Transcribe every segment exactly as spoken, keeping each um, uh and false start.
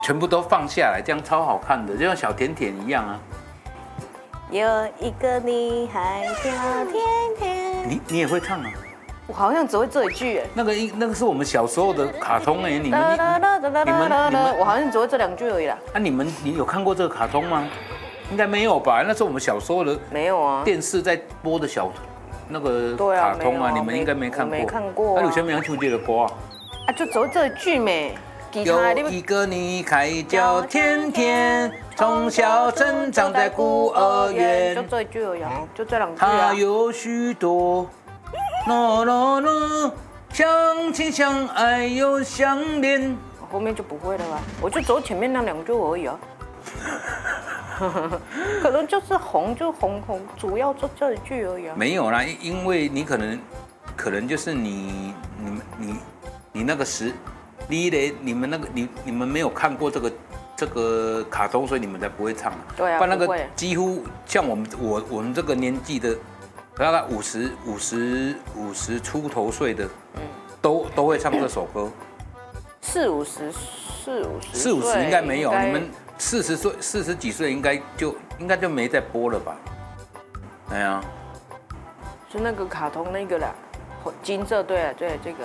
全部都放下来，这样超好看的，就像小甜甜一样啊。 有一个女孩叫甜甜。 你你也会唱啊？ 我好像只会这一句哎。 那个那个是我们小时候的卡通哎，你们你们你们我好像只会这两句而已啦。 啊，你们你有看过这个卡通吗？应该没有吧？那是我们小时候的没有啊， 电视在播的小那个卡通啊，你们应该没看过。 没看过。 啊，有些没唱这个歌啊？ 啊，就只会这一句咩。 有一个女孩叫甜甜，从小生长在孤儿院。 就这一句而已，就这两句啊。 她有许多啦啦啦，相亲相爱又相恋。 后面就不会了吧？我就走前面那两句而已啊。可能就是红就红红，主要就这一句而已啊。 没有啦，因为你可能可能就是你你你你那个时。你嘞，你们那个你你们没有看过这个这个卡通，所以你们才不会唱。 对啊， 不然那个几乎像我们我我们这个年纪的，大概五十五十五十出头岁的，嗯，都都会唱这首歌。 四五十四五十四五十应该没有，你们四十岁四十几岁应该就应该就没在播了吧？哎呀， 是那个卡通那个啦，金色对啊对这个。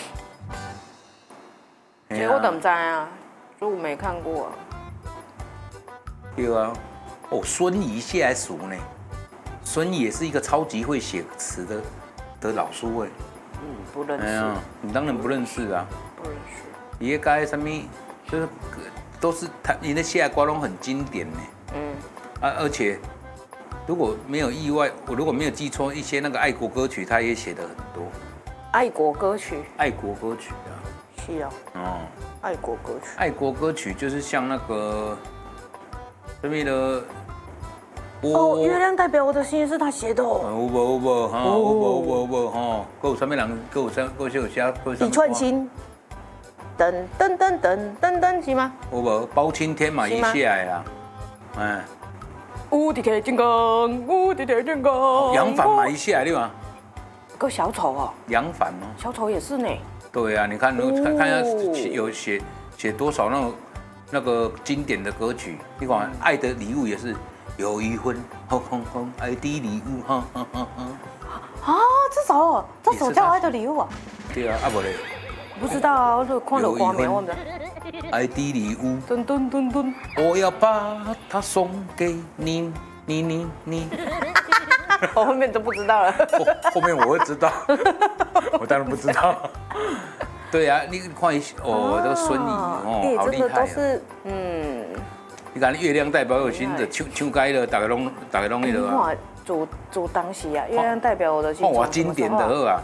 其实我怎么知啊？就我没看过、啊。 对啊，哦，孙怡现在熟呢。孙怡也是一个超级会写词的的老师哎。 嗯，不认识。 哎呀，你当然不认识啊。 不认识。 也该什么，就是都是他，你的现在歌拢很经典呢。嗯。啊，而且如果没有意外，我如果没有记错，一些那个爱国歌曲他也写的很多。 爱国歌曲。 爱国歌曲啊。 是啊，哦，爱国歌曲， 爱国歌曲就是像那个什么的， 哦，月亮代表我的心是他写的哦。 有无有无哈，有无有无哈，还有什么人，还有啥，还有啥， 一串心，噔噔噔噔噔噔是吗？ 有无包青天嘛，一下来啦，哎， 无敌铁金刚，无敌铁金刚， 杨凡嘛一下对吧？ 个小丑哦， 杨凡哦， 小丑也是呢。 对啊，你看，看看一下有写写多少那种那个经典的歌曲，你看《爱的礼物》也是有一份轰轰轰爱的礼物，哈哈哈哈。 啊，这首这首叫《爱的礼物》啊？ 对啊，啊不嘞？ 不知道啊，我就看了画面，我们。 爱的礼物， 噔噔噔噔， 我要把它送给你，你你你。 我后面都不知道了。 后, 后面我会知道，我当然不知道。对啊，你看一下哦，这个孙怡哦，好厉害啊！ 都是嗯， 你看月亮代表我心的唱唱该了，大家拢大家拢那个啊。 主主当时啊，月亮代表我的心。 哇，经典的好啊！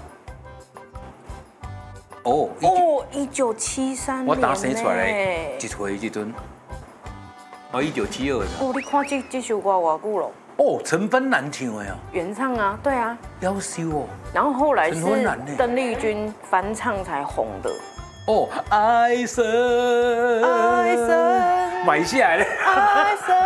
哦哦，一九七三年。 我打生出来一回一吨。哦，一九七二的。 哦，你看这这首歌偌久了？ 哦，陈芬兰唱的啊， 原唱啊，对啊， 夭寿哦。 然后后来是邓丽君翻唱才红的。 哦，爱神， 爱神， 买下来嘞。 爱神，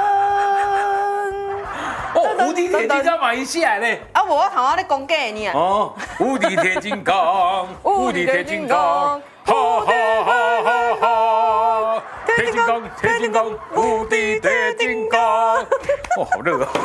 哦，无敌铁金刚买下来嘞。 啊，我头仔咧讲假呢啊。 哦，无敌铁金刚，无敌铁金刚，哈哈哈哈哈！铁金刚，铁金刚，无敌铁金刚。哦，好热啊！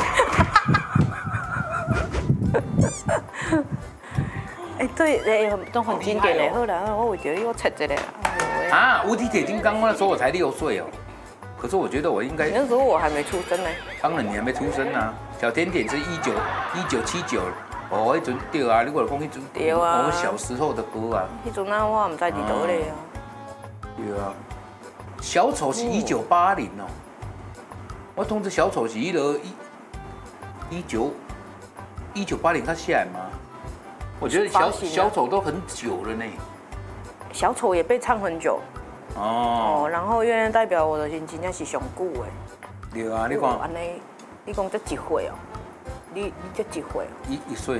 哎，对，哎，都很经典的。后来我为着你，我찾一个。 啊，无敌铁金刚，那时候我才六岁哦。可是我觉得我应该…… 那时候我还没出生呢。 当然你还没出生啊！小甜甜是一九一九七九，哦，那阵对啊，你我讲那阵， 对啊， 我小时候的歌啊。 那阵啊，我唔知伫倒咧啊。 对啊，小丑是一九八零哦。我通知小丑是一了一一九一九八零他下来吗？我觉得小小丑都很久了呢。 小丑也被唱很久。 哦。 哦，然后月亮代表我的心，真正是上久的。 对啊，你看。 安尼，你讲这几岁哦？你你这几岁哦？ 一一岁。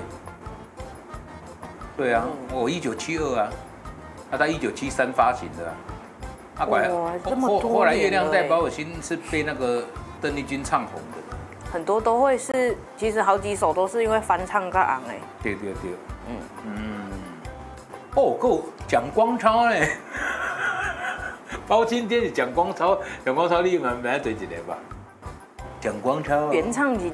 对啊，我一九七二啊，他在一九七三发行的啊。啊，怪后后来月亮代表我心是被那个邓丽君唱红的。 很多都会是，其实好几首都是因为翻唱个昂哎。 对对对。嗯嗯。哦，够蒋光超嘞。 包青天是蒋光超，蒋光超你应该没对一个吧？蒋光超原唱是